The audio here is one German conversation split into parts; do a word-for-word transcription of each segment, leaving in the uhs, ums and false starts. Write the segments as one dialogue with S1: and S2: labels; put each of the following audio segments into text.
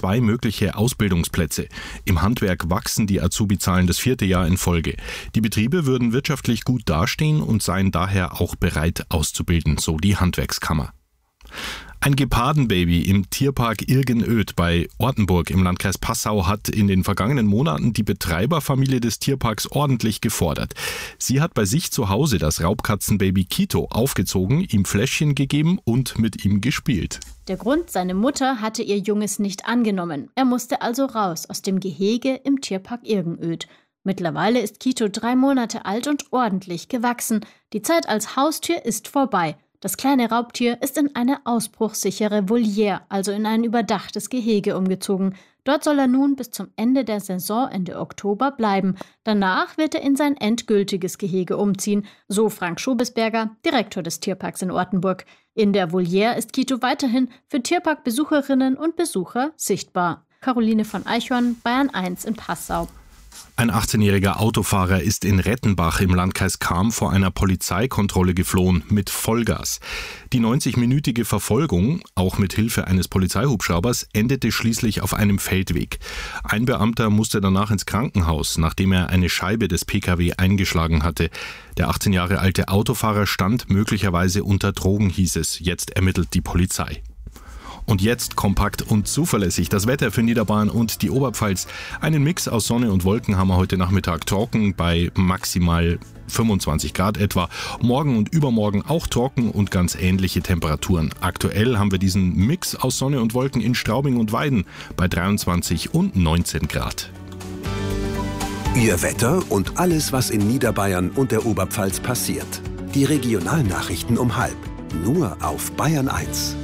S1: zwei mögliche Ausbildungsplätze. Im Handwerk wachsen die Azubi-Zahlen das vierte Jahr in Folge. Die Betriebe würden wirtschaftlich gut dastehen und seien daher auch bereit auszubilden, so die Handwerkskammer. Ein Gepardenbaby im Tierpark Irgenöd bei Ortenburg im Landkreis Passau hat in den vergangenen Monaten die Betreiberfamilie des Tierparks ordentlich gefordert. Sie hat bei sich zu Hause das Raubkatzenbaby Kito aufgezogen, ihm Fläschchen gegeben und mit ihm gespielt.
S2: Der Grund: seine Mutter hatte ihr Junges nicht angenommen. Er musste also raus aus dem Gehege im Tierpark Irgenöd. Mittlerweile ist Kito drei Monate alt und ordentlich gewachsen. Die Zeit als Haustier ist vorbei. Das kleine Raubtier ist in eine ausbruchssichere Voliere, also in ein überdachtes Gehege, umgezogen. Dort soll er nun bis zum Ende der Saison, Ende Oktober, bleiben. Danach wird er in sein endgültiges Gehege umziehen, so Frank Schobesberger, Direktor des Tierparks in Ortenburg. In der Voliere ist Kito weiterhin für Tierparkbesucherinnen und Besucher sichtbar. Caroline von Eichhorn, Bayern eins in Passau.
S1: Ein achtzehnjähriger Autofahrer ist in Rettenbach im Landkreis Cham vor einer Polizeikontrolle geflohen mit Vollgas. Die neunzigminütige Verfolgung, auch mit Hilfe eines Polizeihubschraubers, endete schließlich auf einem Feldweg. Ein Beamter musste danach ins Krankenhaus, nachdem er eine Scheibe des P K W eingeschlagen hatte. Der achtzehn Jahre alte Autofahrer stand möglicherweise unter Drogen, hieß es. Jetzt ermittelt die Polizei. Und jetzt kompakt und zuverlässig das Wetter für Niederbayern und die Oberpfalz. Einen Mix aus Sonne und Wolken haben wir heute Nachmittag, trocken bei maximal fünfundzwanzig Grad etwa. Morgen und übermorgen auch trocken und ganz ähnliche Temperaturen. Aktuell haben wir diesen Mix aus Sonne und Wolken in Straubing und Weiden bei dreiundzwanzig und neunzehn Grad.
S3: Ihr Wetter und alles, was in Niederbayern und der Oberpfalz passiert. Die Regionalnachrichten um halb. Nur auf Bayern eins.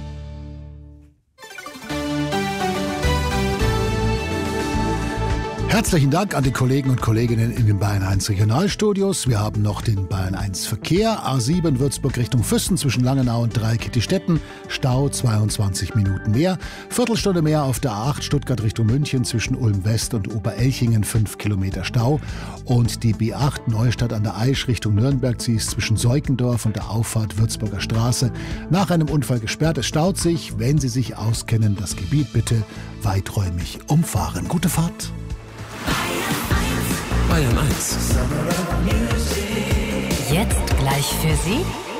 S4: Herzlichen Dank an die Kollegen und Kolleginnen in den Bayern eins Regionalstudios. Wir haben noch den Bayern eins Verkehr. A sieben Würzburg Richtung Füssen zwischen Langenau und Dreikittistetten. Stau zweiundzwanzig Minuten mehr. Viertelstunde mehr auf der A acht Stuttgart Richtung München zwischen Ulm West und Oberelchingen. fünf Kilometer Stau. Und die B acht Neustadt an der Aisch Richtung Nürnberg. Sie ist zwischen Seukendorf und der Auffahrt Würzburger Straße nach einem Unfall gesperrt. Es staut sich. Wenn Sie sich auskennen, das Gebiet bitte weiträumig umfahren. Gute Fahrt.
S5: Bayern eins.
S6: Jetzt gleich für Sie